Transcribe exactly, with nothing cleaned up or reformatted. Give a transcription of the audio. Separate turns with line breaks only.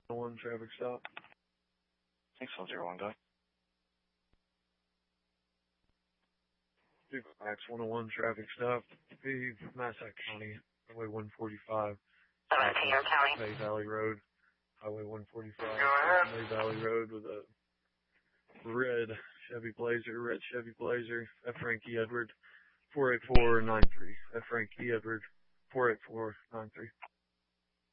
one traffic stop.
six one zero one, go.
Max one oh one traffic stop. Be Massac County, Highway one forty-five.
seventeen County.
May Valley Road, Highway one forty-five.
Go ahead.
May Valley Road with a red Chevy Blazer, red Chevy Blazer, F. Frankie Edward, four eight four nine three. F. Frankie Edward, four eight four nine three.